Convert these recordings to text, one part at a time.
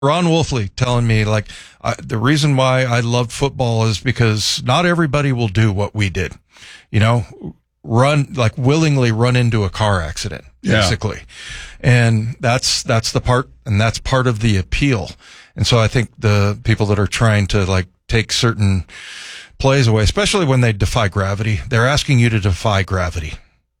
Ron Wolfley telling me, like, the reason why I loved football is because not everybody will do what we did. Willingly run into a car accident, basically. Yeah. And that's the part, and that's part of the appeal. And so I think the people that are trying to, like, take certain plays away, especially when they defy gravity, they're asking you to defy gravity.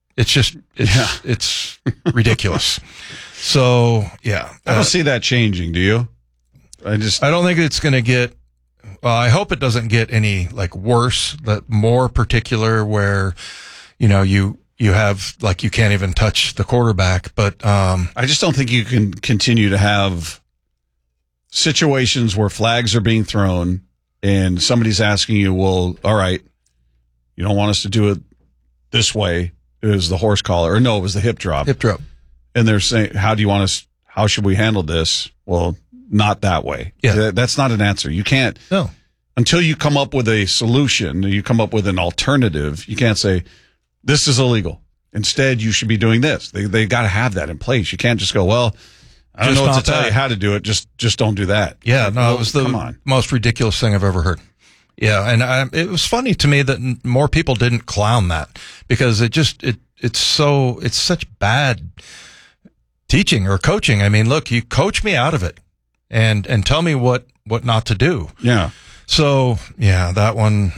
It's ridiculous. So, yeah. I don't see that changing, do you? I don't think it's going to get, I hope it doesn't get any, like, worse, that more particular where, you have, like, you can't even touch the quarterback, but, I just don't think you can continue to have situations where flags are being thrown and somebody's asking you, well, all right, you don't want us to do it this way. It was the horse collar, or no, it was the hip drop. Hip drop. And they're saying, how should we handle this? Well, not that way. Yeah. That's not an answer. You can't, no. Until you come up with a solution, you come up with an alternative, you can't say, this is illegal. Instead, you should be doing this. They got to have that in place. You can't just go, well, I don't know what to tell you how to do it. Just don't do that. Yeah, no, it was the most ridiculous thing I've ever heard. Yeah, and it was funny to me that more people didn't clown that, because it's such bad teaching or coaching. I mean, look, you coach me out of it and tell me what not to do. Yeah. So, yeah, that one,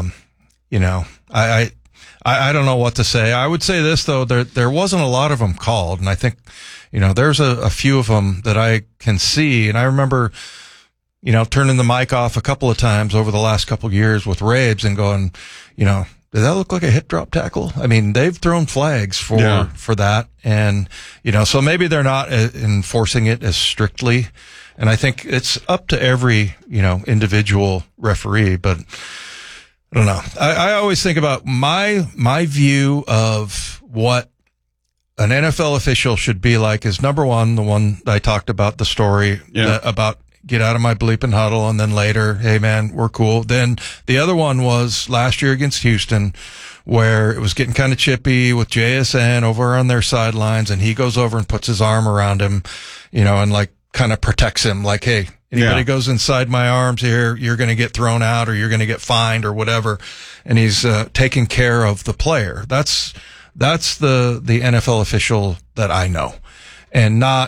I don't know what to say. I would say this, though, there wasn't a lot of them called, and I think, there's a few of them that I can see, and I remember, turning the mic off a couple of times over the last couple of years with Rabes and going, did that look like a hip drop tackle? I mean, they've thrown flags for that, and, so maybe they're not enforcing it as strictly, and I think it's up to every, individual referee, but I don't know. I always think about my view of what an NFL official should be like is, number one, the one I talked about, the story about get out of my bleeping huddle, and then later, hey man, we're cool. Then the other one was last year against Houston, where it was getting kind of chippy with JSN over on their sidelines, and he goes over and puts his arm around him, and like kind of protects him, like, hey, anybody goes inside my arms here, you're going to get thrown out, or you're going to get fined, or whatever. And he's taking care of the player. That's the NFL official that I know, and not,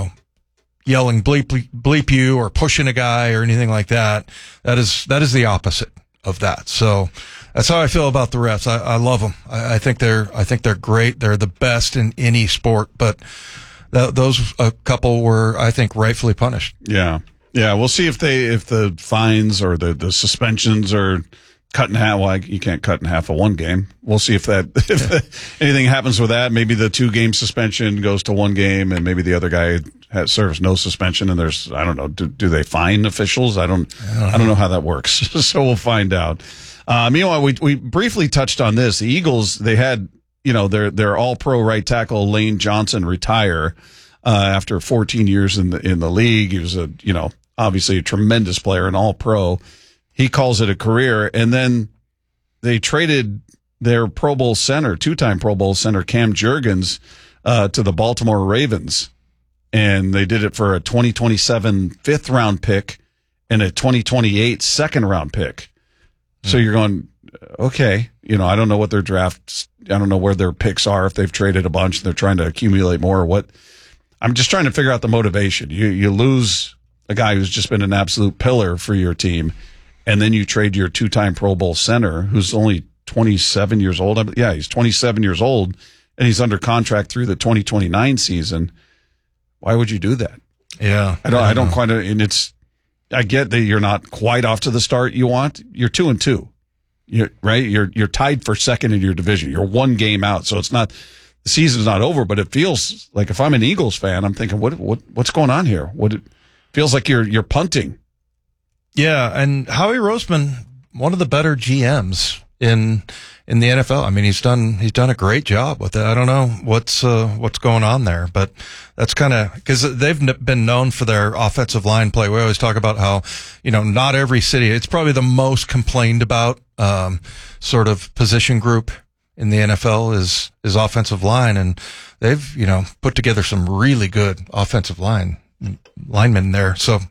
yelling bleep you or pushing a guy or anything like that. That is the opposite of that. So that's how I feel about the refs. I love them. I think they're great. They're the best in any sport, but those a couple were, I think, rightfully punished. Yeah. Yeah. We'll see if the fines or the suspensions are cut in half. Well, you can't cut in half of one game. We'll see if anything happens with that. Maybe the 2-game suspension goes to 1 game, and maybe the other guy serves no suspension. And there's, I don't know, do they fine officials? I don't know how that works. So we'll find out. Meanwhile, we briefly touched on this. The Eagles, they had, their all-pro right tackle Lane Johnson retire after 14 years in the league. He was obviously a tremendous player, an all-pro. He calls it a career. And then they traded their Pro Bowl center, 2-time Pro Bowl center, Cam Jurgens, to the Baltimore Ravens. And they did it for a 2027 5th-round pick and a 2028 2nd-round pick. So you're going, okay, I don't know what their drafts, I don't know where their picks are, if they've traded a bunch and they're trying to accumulate more or what. I'm just trying to figure out the motivation. You lose a guy who's just been an absolute pillar for your team, and then you trade your 2-time Pro Bowl center, who's only 27 years old. Yeah, he's 27 years old, and he's under contract through the 2029 season. Why would you do that? Yeah. I don't quite, and I get that you're not quite off to the start you want. You're 2-2. You're tied for second in your division. You're 1 game out. So the season's not over, but it feels like, if I'm an Eagles fan, I'm thinking, what's going on here? It feels like you're punting. Yeah, and Howie Roseman, one of the better GMs in the NFL. I mean, he's done a great job with it. I don't know what's going on there, but that's kind of, because they've been known for their offensive line play. We always talk about how, not every city, it's probably the most complained about sort of position group in the NFL is offensive line, and they've put together some really good offensive line linemen there. So